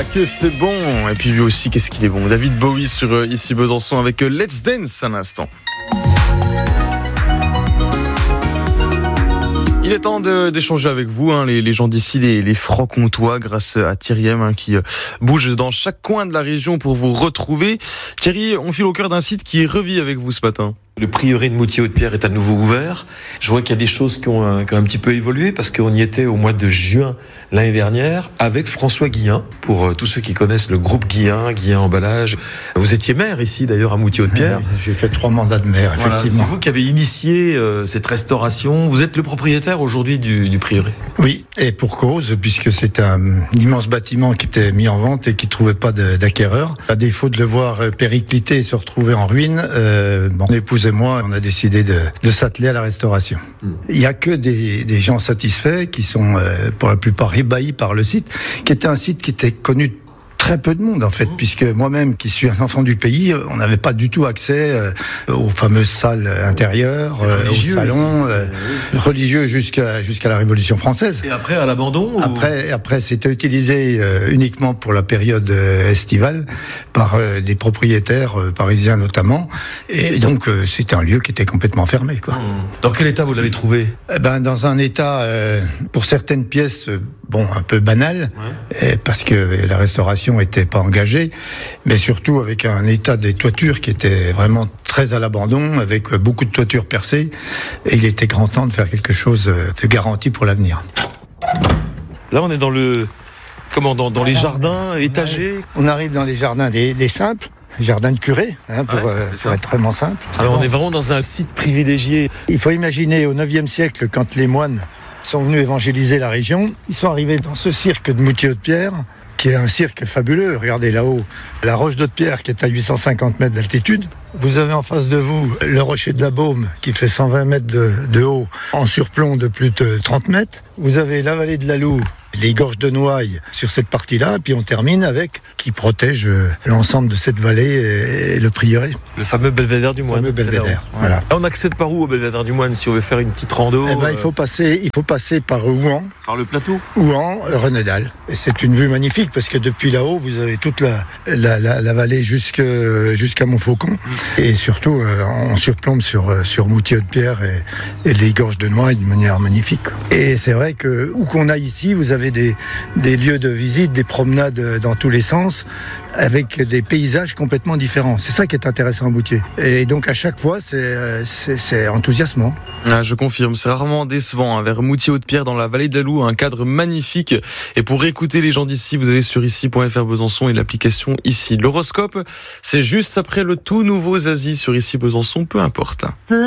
que c'est bon. Et puis lui aussi, qu'est-ce qu'il est bon. David Bowie sur Ici Besançon avec Let's Dance un instant. Il est temps d'échanger avec vous, les gens d'ici, les Francs-Comtois, grâce à Thierry M, qui bouge dans chaque coin de la région pour vous retrouver. Thierry, on file au cœur d'un site qui revit avec vous ce matin. Le prieuré de Moutier-Haute-Pierre est à nouveau ouvert. Je vois qu'il y a des choses qui ont un petit peu évolué parce qu'on y était au mois de juin l'année dernière avec François Guillain. Pour tous ceux qui connaissent le groupe Guillain Emballage. Vous étiez maire ici d'ailleurs à Moutier-Haute-Pierre. J'ai fait 3 mandats de maire, voilà, effectivement. C'est vous qui avez initié cette restauration. Vous êtes le propriétaire aujourd'hui du prieuré. Oui, et pour cause, puisque c'est un immense bâtiment qui était mis en vente et qui ne trouvait pas d'acquéreur. À défaut de le voir péricliter et se retrouver en ruine, mon épouse et moi, on a décidé de s'atteler à la restauration. Il n'y a que des gens satisfaits qui sont pour la plupart ébahis par le site, qui était un site qui était connu très peu de monde en fait, puisque moi-même qui suis un enfant du pays, on n'avait pas du tout accès aux fameuses salles intérieures, aux salons religieux jusqu'à la Révolution française. Et après à l'abandon Après c'était utilisé uniquement pour la période estivale par des propriétaires parisiens notamment, et donc c'était un lieu qui était complètement fermé, quoi. Dans quel état vous l'avez trouvé ? Dans un état pour certaines pièces un peu banal, parce que la restauration était pas engagée, mais surtout avec un état des toitures qui était vraiment très à l'abandon, avec beaucoup de toitures percées, et il était grand temps de faire quelque chose de garanti pour l'avenir. Là on est dans les jardins étagés. On arrive dans les jardins des simples, jardin de curé, pour être vraiment simple. Alors on est vraiment dans un site privilégié. Il faut imaginer au 9e siècle, quand les moines sont venus évangéliser la région, ils sont arrivés dans ce cirque de Moutier-Haute-Pierre, qui est un cirque fabuleux. Regardez là-haut, la roche d'Haute-Pierre qui est à 850 mètres d'altitude. Vous avez en face de vous le rocher de la Baume qui fait 120 mètres de haut, en surplomb de plus de 30 mètres. Vous avez la vallée de la Loue, les gorges de Noailles sur cette partie-là, puis on termine avec qui protège l'ensemble de cette vallée et le prieuré. Le fameux belvédère du moine. Le fameux belvédère, voilà. Là, on accède par où au belvédère du moine si on veut faire une petite rando? Il faut passer par Ouan. Par le plateau Ouan, Renedal. Et c'est une vue magnifique parce que depuis là-haut, vous avez toute la vallée jusqu'à Montfaucon. Et surtout, on surplombe sur Moutier-Haute-Pierre et les gorges de Noailles d'une manière magnifique. Et c'est vrai que où qu'on aille ici, vous avez des lieux de visite, des promenades dans tous les sens, avec des paysages complètement différents. C'est ça qui est intéressant à Moutier. Et donc à chaque fois, c'est enthousiasmant. Je confirme, c'est rarement décevant. Vers Moutier-Haute-Pierre, dans la vallée de la Loue, un cadre magnifique. Et pour écouter les gens d'ici, vous allez sur ici.fr Besançon et l'application Ici. L'horoscope, c'est juste après le tout nouveau Zazie sur Ici Besançon, peu importe.